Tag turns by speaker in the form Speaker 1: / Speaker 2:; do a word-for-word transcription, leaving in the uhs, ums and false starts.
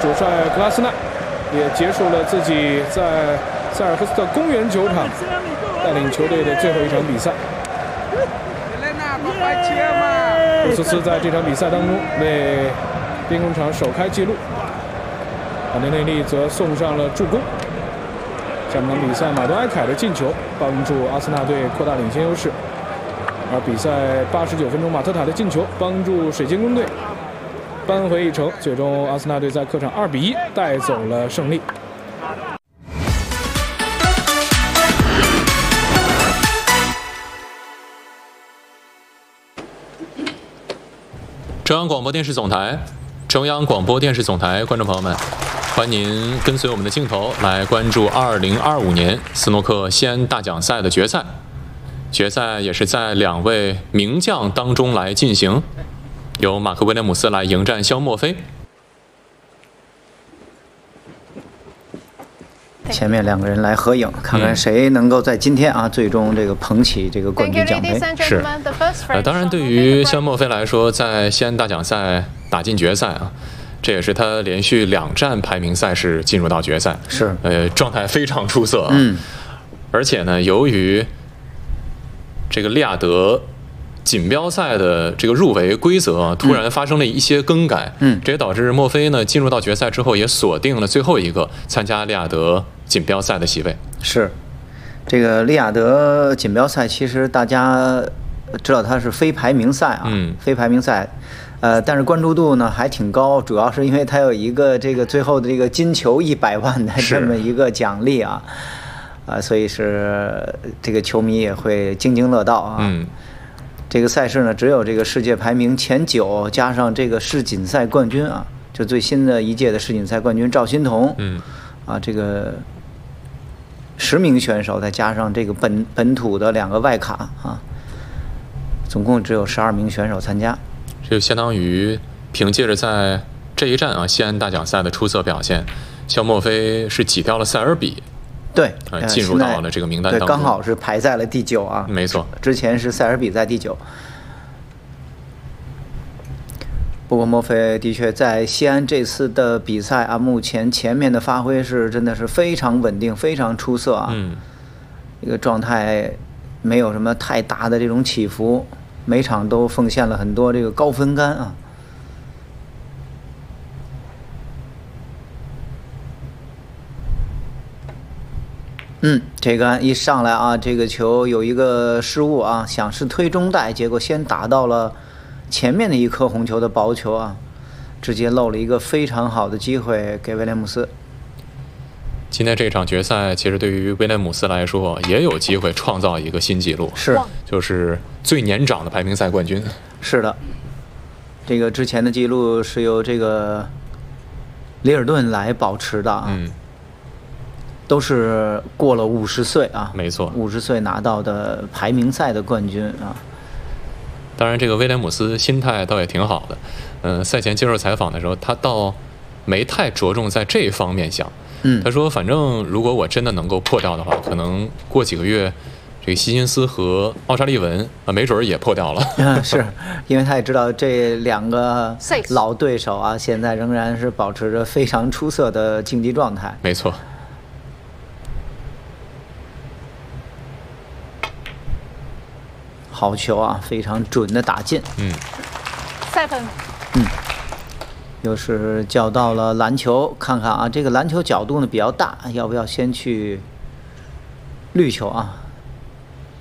Speaker 1: 主帅克拉斯纳也结束了自己在塞尔夫斯特公园球场带领球队的最后一场比赛。布斯斯在这场比赛当中为兵工厂首开纪录，马丁内利则送上了助攻。下半场比赛，马多埃凯的进球帮助阿森纳队扩大领先优势，而比赛八十九分钟，马特塔的进球帮助水晶宫队扳回一城，最终阿森纳队在客场二比一带走了胜利。
Speaker 2: 中央广播电视总台，中央广播电视总台观众朋友们，欢迎您跟随我们的镜头来关注二零二五年斯诺克西安大奖赛的决赛。决赛也是在两位名将当中来进行，由马克·威廉姆斯来迎战肖莫菲。
Speaker 3: 前面两个人来合影，看看谁能够在今天啊、嗯、最终这个捧起这个冠军奖杯。
Speaker 2: 是，呃，当然对于肖莫菲来说，在西安大奖赛打进决赛啊，这也是他连续两站排名赛事进入到决赛，
Speaker 3: 是，
Speaker 2: 呃，状态非常出色啊。
Speaker 3: 嗯，
Speaker 2: 而且呢，由于这个利雅得锦标赛的这个入围规则啊，突然发生了一些更改，
Speaker 3: 嗯，
Speaker 2: 这也导致莫菲呢进入到决赛之后，也锁定了最后一个参加利雅得锦标赛的席位。
Speaker 3: 是，这个利雅得锦标赛，其实大家知道它是非排名赛啊，
Speaker 2: 嗯，
Speaker 3: 非排名赛，呃，但是关注度呢还挺高，主要是因为它有一个这个最后的这个金球一百万的这么一个奖励啊，啊、呃，所以是这个球迷也会津津乐道啊。
Speaker 2: 嗯。
Speaker 3: 这个赛事呢，只有这个世界排名前九，加上这个世锦赛冠军啊，就最新的一届的世锦赛冠军赵心童，
Speaker 2: 嗯，
Speaker 3: 啊，这个十名选手，再加上这个本本土的两个外卡啊，总共只有十二名选手参加。
Speaker 2: 这就相当于凭借着在这一站啊西安大奖赛的出色表现，肖莫菲是挤掉了塞尔比。
Speaker 3: 对，
Speaker 2: 呃，进入到了这个名单当中，
Speaker 3: 对，刚好是排在了第九啊。
Speaker 2: 没错，
Speaker 3: 之前是塞尔比在第九。不过莫菲的确在西安这次的比赛啊，目前前面的发挥是真的是非常稳定，非常出色啊。
Speaker 2: 嗯，
Speaker 3: 这个状态没有什么太大的这种起伏，每场都奉献了很多这个高分杆啊。嗯，这个一上来啊，这个球有一个失误啊，想是推中带，结果先打到了前面的一颗红球的薄球啊，直接漏了一个非常好的机会给威廉姆斯。
Speaker 2: 今天这场决赛，其实对于威廉姆斯来说，也有机会创造一个新纪录，
Speaker 3: 是，
Speaker 2: 就是最年长的排名赛冠军。
Speaker 3: 是的，这个之前的记录是由这个里尔顿来保持的啊。
Speaker 2: 嗯。
Speaker 3: 都是过了五十岁啊，
Speaker 2: 没错，
Speaker 3: 五十岁拿到的排名赛的冠军啊。
Speaker 2: 当然，这个威廉姆斯心态倒也挺好的。嗯、呃，赛前接受采访的时候，他倒没太着重在这方面想。
Speaker 3: 嗯，
Speaker 2: 他说，反正如果我真的能够破掉的话，可能过几个月，这个希金斯和奥沙利文啊，没准也破掉了。
Speaker 3: 嗯，是因为他也知道这两个老对手啊，现在仍然是保持着非常出色的竞技状态。
Speaker 2: 没错。
Speaker 3: 好球啊，非常准的打进。
Speaker 2: 嗯。
Speaker 4: 赛分。
Speaker 3: 嗯。又是叫到了篮球，看看啊，这个篮球角度呢比较大，要不要先去绿球啊？